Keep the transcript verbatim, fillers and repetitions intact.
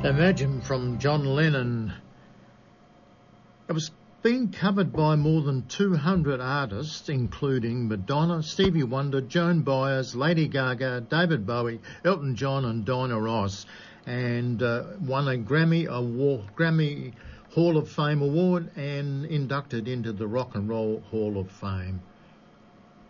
Imagine from John Lennon. It was being covered by more than two hundred artists, including Madonna, Stevie Wonder, Joan Baez, Lady Gaga, David Bowie, Elton John and Diana Ross, and uh, won a Grammy Award, Grammy Hall of Fame award and inducted into the Rock and Roll Hall of Fame.